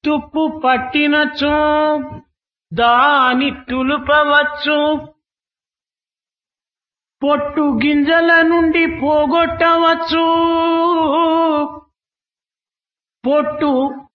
తుప్పు పట్టినచో దాని తులుపవచ్చు, పొట్టు గింజల నుండి పోగొట్టవచ్చు. పొట్టు